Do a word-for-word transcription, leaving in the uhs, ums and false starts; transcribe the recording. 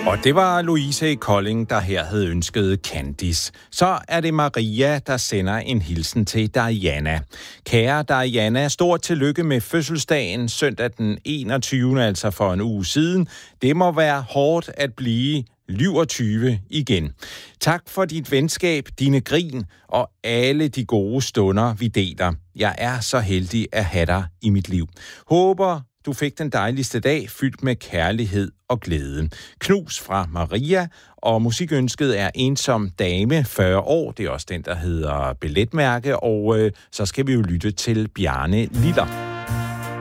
Og det var Louise i Kolding, der her havde ønsket Candice. Så er det Maria, der sender en hilsen til Diana. Kære Diana, stort tillykke med fødselsdagen søndag den enogtyvende, altså for en uge siden. Det må være hårdt at blive syvogtyve igen. Tak for dit venskab, dine grin og alle de gode stunder, vi deler. Jeg er så heldig at have dig i mit liv. Håber, du fik den dejligste dag, fyldt med kærlighed og glæde. Knus fra Maria, og musikønsket er Ensom Dame, fyrre år. Det er også den, der hedder Billetmærke, og øh, så skal vi jo lytte til Bjarne Liller.